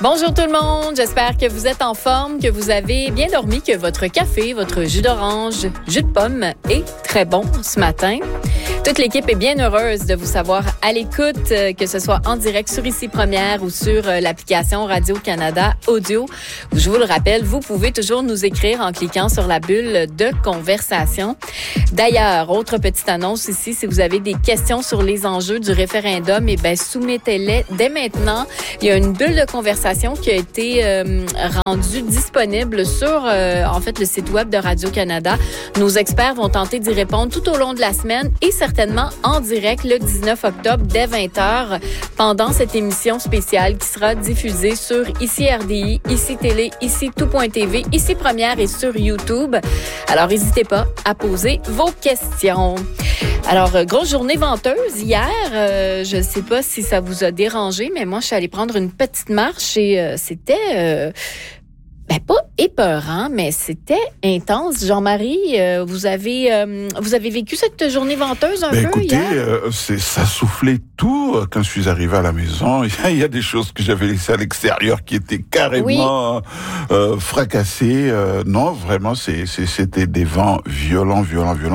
Bonjour tout le monde, j'espère que vous êtes en forme, que vous avez bien dormi, que votre café, votre jus d'orange, jus de pomme est très bon ce matin. Toute l'équipe est bien heureuse de vous savoir à l'écoute, que ce soit en direct sur Ici Première ou sur l'application Radio-Canada Audio. Je vous le rappelle, vous pouvez toujours nous écrire en cliquant sur la bulle de conversation. D'ailleurs, autre petite annonce ici, si vous avez des questions sur les enjeux du référendum, soumettez-les dès maintenant. Il y a une bulle de conversation qui a été rendue disponible sur le site web de Radio-Canada. Nos experts vont tenter d'y répondre tout au long de la semaine et certainement en direct le 19 octobre dès 20h pendant cette émission spéciale qui sera diffusée sur Ici RDI, Ici Télé, Ici Tout.tv, Ici Première et sur YouTube. Alors, n'hésitez pas à poser vos questions. Alors, grosse journée venteuse hier. Je ne sais pas si ça vous a dérangé, mais moi, je suis allée prendre une petite marche et c'était... pas épeurant, mais c'était intense. Jean-Marie, vous avez vécu cette journurnée venteuse un peu écoutez, hier? Ça soufflait tout quand je suis arrivé à la maison. Il y a des choses que j'avais laissées à l'extérieur qui étaient carrément fracassées. Non, vraiment, c'était des vents violents.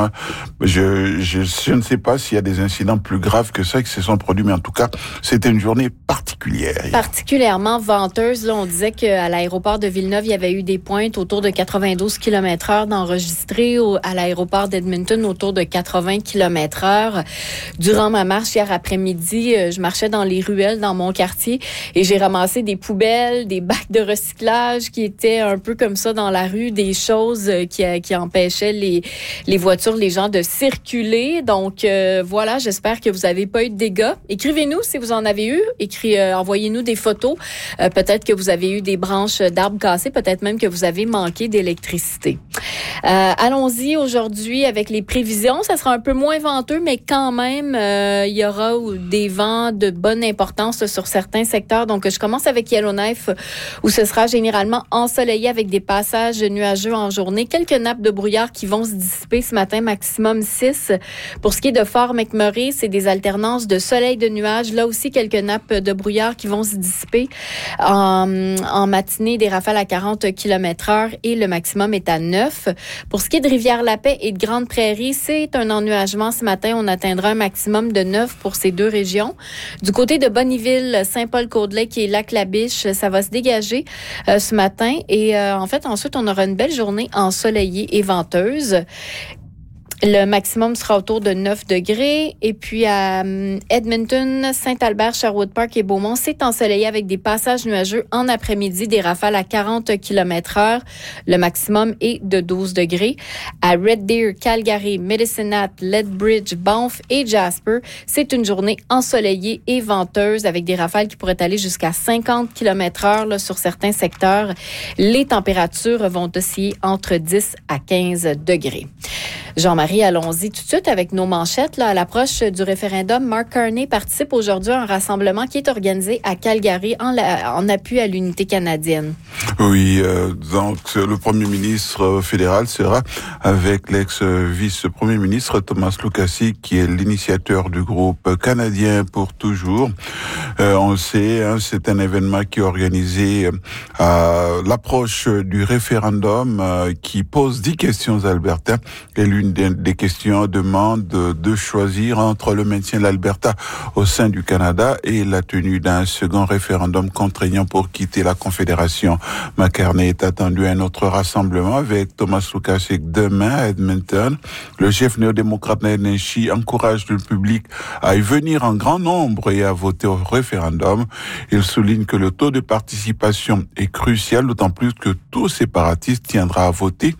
Je ne sais pas s'il y a des incidents plus graves que ça qui se sont produits, mais en tout cas, c'était une journée particulière. Particulièrement venteuse. Là, on disait qu'à l'aéroport de Villeneuve, il y avait eu des pointes autour de 92 km/h d'enregistrés, à l'aéroport d'Edmonton autour de 80 km/h. Durant ma marche hier après-midi, je marchais dans les ruelles dans mon quartier et j'ai ramassé des poubelles, des bacs de recyclage qui étaient un peu comme ça dans la rue, des choses qui empêchaient les voitures, les gens de circuler. Donc voilà, j'espère que vous n'avez pas eu de dégâts. Écrivez-nous si vous en avez eu. Envoyez-nous des photos. Peut-être que vous avez eu des branches d'arbres cassées, peut-être même que vous avez manqué d'électricité. Allons-y aujourd'hui avec les prévisions. Ça sera un peu moins venteux, mais quand même, il y aura des vents de bonne importance sur certains secteurs. Donc, je commence avec Yellowknife, où ce sera généralement ensoleillé avec des passages nuageux en journée. Quelques nappes de brouillard qui vont se dissiper ce matin, maximum 6. Pour ce qui est de Fort McMurray, c'est des alternances de soleil, de nuages. Là aussi, quelques nappes de brouillard qui vont se dissiper en matinée, des rafales à 40 km/h et le maximum est à 9. Pour ce qui est de Rivière-la-Paix et de Grande Prairie, c'est un ennuagement ce matin. On atteindra un maximum de 9 pour ces deux régions. Du côté de Bonnyville, Saint-Paul-Côte-Lake et Lac-La-Biche, ça va se dégager ce matin. Et ensuite, on aura une belle journée ensoleillée et venteuse. Le maximum sera autour de 9 degrés. Et puis à Edmonton, Saint-Albert, Sherwood Park et Beaumont, c'est ensoleillé avec des passages nuageux en après-midi, des rafales à 40 km/h. Le maximum est de 12 degrés. À Red Deer, Calgary, Medicine Hat, Lethbridge, Banff et Jasper, c'est une journée ensoleillée et venteuse avec des rafales qui pourraient aller jusqu'à 50 km/h là, sur certains secteurs. Les températures vont osciller entre 10 à 15 degrés. Jean-Marie, allons-y tout de suite avec nos manchettes. Là, à l'approche du référendum, Mark Carney participe aujourd'hui à un rassemblement qui est organisé à Calgary en appui à l'unité canadienne. Oui, donc le premier ministre fédéral sera avec l'ex-vice-premier ministre Thomas Lucassi, qui est l'initiateur du groupe canadien pour toujours. On le sait, c'est un événement qui est organisé à l'approche du référendum qui pose 10 questions aux Albertains. Et l'une des questions demande de choisir entre le maintien de l'Alberta au sein du Canada et la tenue d'un second référendum contraignant pour quitter la Confédération. McCartney est attendu à un autre rassemblement avec Thomas Lucassi demain à Edmonton. Le chef néo-démocrate Ned Nenshi encourage le public à y venir en grand nombre et à voter au référendum. Il souligne que le taux de participation est crucial, d'autant plus que tout séparatiste tiendra à voter.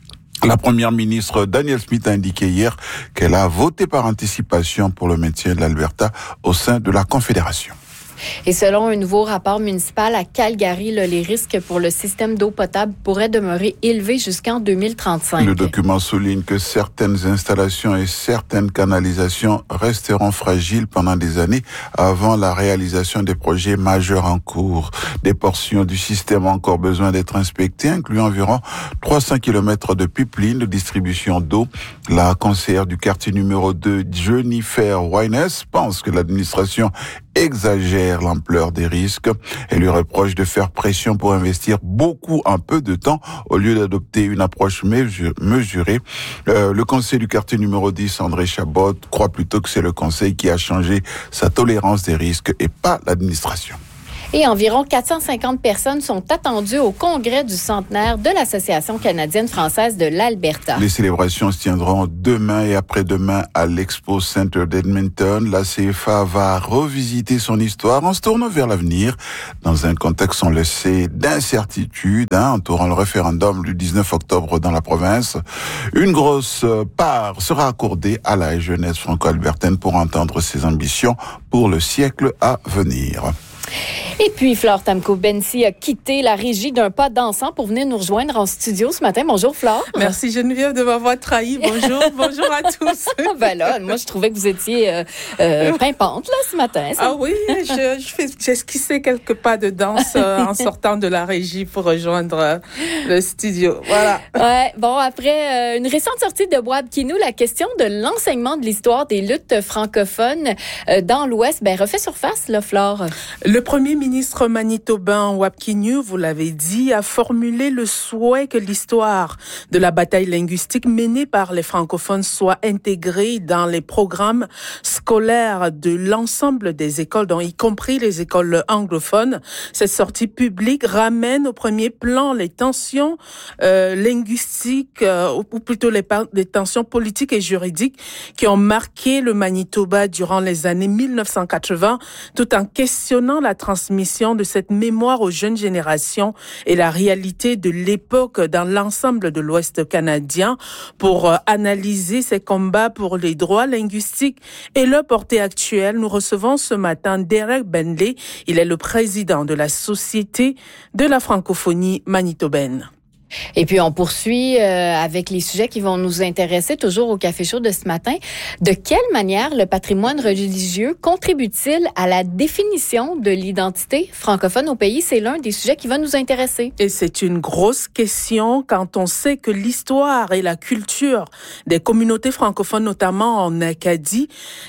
La première ministre Danielle Smith a indiqué hier qu'elle a voté par anticipation pour le maintien de l'Alberta au sein de la Confédération. Et selon un nouveau rapport municipal à Calgary, là, les risques pour le système d'eau potable pourraient demeurer élevés jusqu'en 2035. Le document souligne que certaines installations et certaines canalisations resteront fragiles pendant des années avant la réalisation des projets majeurs en cours. Des portions du système ont encore besoin d'être inspectées, incluant environ 300 km de pipeline de distribution d'eau. La conseillère du quartier numéro 2, Jennifer Wyness, pense que l'administration exagère l'ampleur des risques. Elle lui reproche de faire pression pour investir beaucoup en peu de temps au lieu d'adopter une approche mesurée. Le conseil du quartier numéro 10, André Chabot, croit plutôt que c'est le conseil qui a changé sa tolérance des risques et pas l'administration. Et environ 450 personnes sont attendues au congrès du centenaire de l'Association canadienne-française de l'Alberta. Les célébrations se tiendront demain et après-demain à l'Expo Center d'Edmonton. La CFA va revisiter son histoire en se tournant vers l'avenir dans un contexte, on le sait, d'incertitude entourant le référendum du 19 octobre dans la province. Une grosse part sera accordée à la jeunesse franco-albertaine pour entendre ses ambitions pour le siècle à venir. Et puis, Flore Tamko-Bensi a quitté la régie d'un pas dansant pour venir nous rejoindre en studio ce matin. Bonjour, Flore. Merci, Geneviève, de m'avoir trahi. Bonjour, bonjour à tous. Ben là, moi, je trouvais que vous étiez pimpante, là, ce matin. Ah oui, j'ai esquissé quelques pas de danse en sortant de la régie pour rejoindre le studio. Voilà. Ouais, bon, après une récente sortie de Wab Kinew, la question de l'enseignement de l'histoire des luttes francophones dans l'Ouest, refait surface, là, Flore. Le premier ministre manitobain Wab Kinew, vous l'avez dit, a formulé le souhait que l'histoire de la bataille linguistique menée par les francophones soit intégrée dans les programmes scolaires de l'ensemble des écoles, dont y compris les écoles anglophones. Cette sortie publique ramène au premier plan les tensions linguistiques, ou plutôt les tensions politiques et juridiques qui ont marqué le Manitoba durant les années 1980, tout en questionnant la transmission de cette mémoire aux jeunes générations et la réalité de l'époque dans l'ensemble de l'Ouest canadien pour analyser ces combats pour les droits linguistiques et leur portée actuelle. Nous recevons ce matin Derek Bentley. Il est le président de la Société de la francophonie manitobaine. Et puis, on poursuit avec les sujets qui vont nous intéresser toujours au Café Chaud de ce matin. De quelle manière le patrimoine religieux contribue-t-il à la définition de l'identité francophone au pays? C'est l'un des sujets qui va nous intéresser. Et c'est une grosse question quand on sait que l'histoire et la culture des communautés francophones, notamment en Acadie,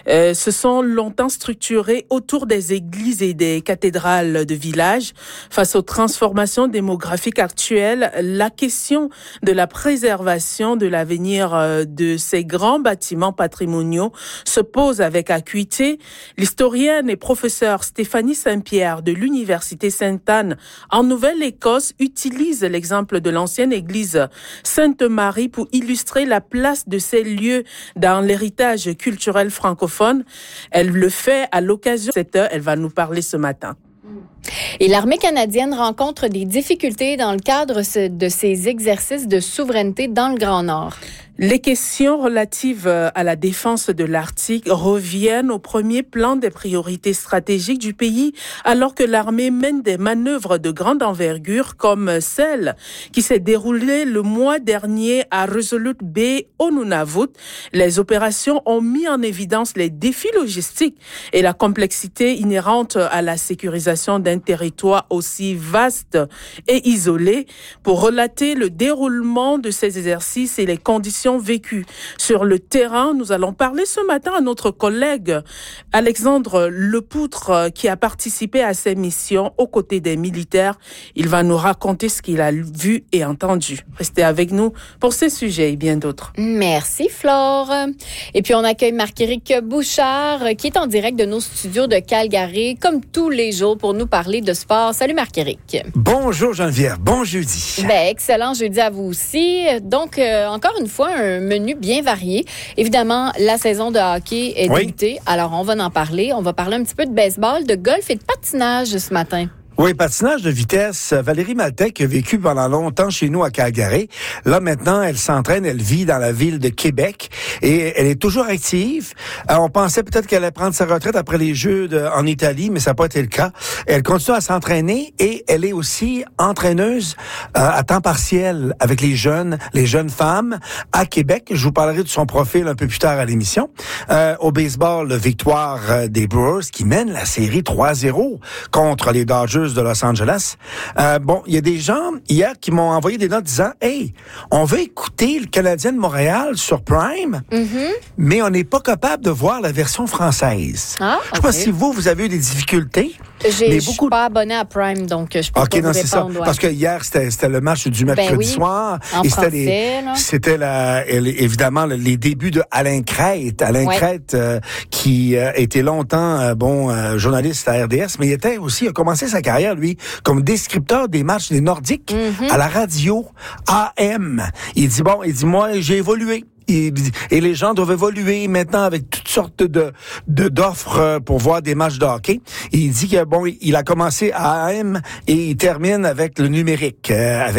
se sont longtemps structurées autour des églises et des cathédrales de villages. Face aux transformations démographiques actuelles, la question de la préservation de l'avenir de ces grands bâtiments patrimoniaux se pose avec acuité. L'historienne et professeure Stéphanie Saint-Pierre de l'Université Sainte-Anne en Nouvelle-Écosse utilise l'exemple de l'ancienne église Sainte-Marie pour illustrer la place de ces lieux dans l'héritage culturel francophone. Elle le fait à l'occasion de cette heure. Elle va nous parler ce matin. Et l'armée canadienne rencontre des difficultés dans le cadre de ses exercices de souveraineté dans le Grand Nord. Les questions relatives à la défense de l'Arctique reviennent au premier plan des priorités stratégiques du pays, alors que l'armée mène des manœuvres de grande envergure comme celle qui s'est déroulée le mois dernier à Resolute Bay au Nunavut. Les opérations ont mis en évidence les défis logistiques et la complexité inhérente à la sécurisation d'un territoire aussi vaste et isolé. Pour relater le déroulement de ces exercices et les conditions vécues sur le terrain, nous allons parler ce matin à notre collègue Alexandre Lepoutre qui a participé à ces missions aux côtés des militaires. Il va nous raconter ce qu'il a vu et entendu. Restez avec nous pour ces sujets et bien d'autres. Merci Flore. Et puis on accueille Marc-Éric Bouchard qui est en direct de nos studios de Calgary comme tous les jours pour nous parler de sport. Salut Marc-Éric. Bonjour Geneviève, bon jeudi. Excellent jeudi à vous aussi. Donc encore une fois un menu bien varié. Évidemment, la saison de hockey est débutée. Alors, on va en parler. On va parler un petit peu de baseball, de golf et de patinage ce matin. Oui, patinage de vitesse. Valérie Maltec a vécu pendant longtemps chez nous à Calgary. Là, maintenant, elle s'entraîne, elle vit dans la ville de Québec et elle est toujours active. On pensait peut-être qu'elle allait prendre sa retraite après les Jeux en Italie, mais ça n'a pas été le cas. Elle continue à s'entraîner et elle est aussi entraîneuse à temps partiel avec les jeunes femmes à Québec. Je vous parlerai de son profil un peu plus tard à l'émission. Au baseball, victoire des Brewers qui mènent la série 3-0 contre les Dodgers de Los Angeles. Il y a des gens hier qui m'ont envoyé des notes disant « Hey, on veut écouter le Canadien de Montréal sur Prime, mais on n'est pas capable de voir la version française. » Je ne sais pas si vous avez eu des difficultés. Je suis pas abonné à Prime, donc je peux pas vous c'est ça. répondre. Ouais. Parce que hier, c'était le match du mercredi soir. En et français, c'était évidemment les débuts de Alain Crête. Alain Crête, qui était longtemps journaliste à RDS, mais il a commencé sa carrière, lui, comme descripteur des matchs des Nordiques à la radio AM. Il dit, moi, j'ai évolué. Et les gens doivent évoluer maintenant avec toutes sortes d'offres pour voir des matchs de hockey. Et il dit que il a commencé à AM et il termine avec le numérique, avec